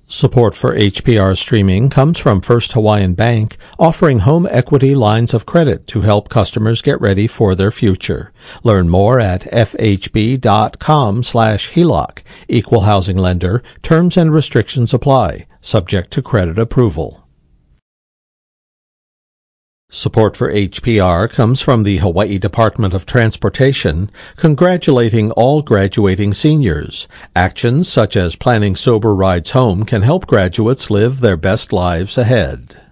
Support for HPR streaming comes from First Hawaiian Bank, offering home equity lines of credit to help customers get ready for their future. Learn more at fhb.com/HELOC. Equal housing lender. Terms and restrictions apply. Subject to credit approval. Support for HPR comes from the Hawaii Department of Transportation, congratulating all graduating seniors. Actions such as planning sober rides home can help graduates live their best lives ahead.